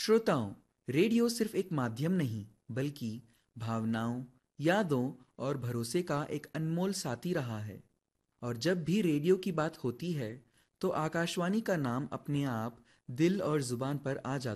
श्रोताओं, रेडियो सिर्फ एक माध्यम नहीं बल्कि भावनाओं, यादों और भरोसे का एक अनमोल साथी रहा है। और जब भी रेडियो की बात होती है तो आकाशवाणी का नाम अपने आप दिल और जुबान पर आ जाता है।